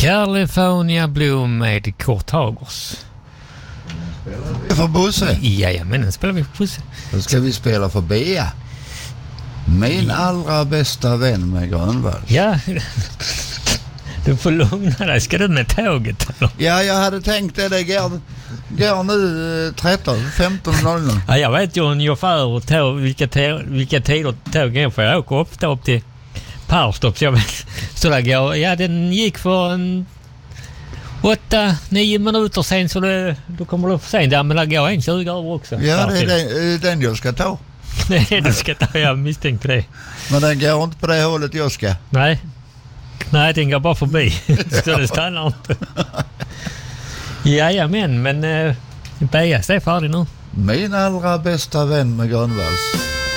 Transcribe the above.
California Bloom med Kurt Hagers. För Bosse? Jajamän, den spelar vi på Bosse. Då ska vi spela för Bea. Min allra bästa vän med Grönvall. Ja, du får lugna dig. Ska du med tåget eller? Ja, jag hade tänkt det. Det går nu 15:00. Ja, jag vet ju ungefär vilka tider tåg går, för jag åker ofta upp till Parstopp. Så där går, ja, den gick för 8-9 minuter sen, så då kommer du för sent. Ja, men det går 1:20 över också. Ja, det är den jag ska ta. Nej, du ska ta, jag misstänkte det. Men den går inte på det hållet jag ska. Nej, den går bara förbi. Så det stannar inte. Jajamän, men Beas är färdig nu. Min allra bästa vän med Grönvalls.